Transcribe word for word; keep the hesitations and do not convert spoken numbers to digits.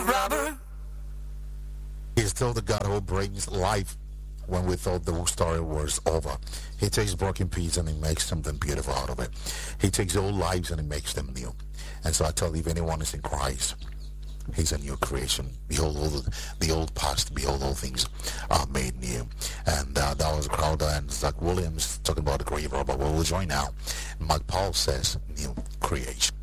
robber. He's still the God who brings life when we thought the story was over. He takes broken pieces and he makes something beautiful out of it. He takes old lives and he makes them new. And so I tell you, if anyone is in Christ, he's a new creation. Behold, all the, the old past, behold, all things are made new. And uh, that was Crowder and Zach Williams talking about the grave robber. Well, we'll join now. Mark Paul says, new creation.